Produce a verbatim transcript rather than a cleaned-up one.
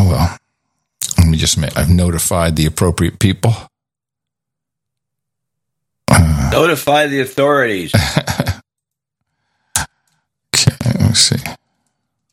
Oh, well. Let me just make, I've notified the appropriate people. Uh, Notify the authorities.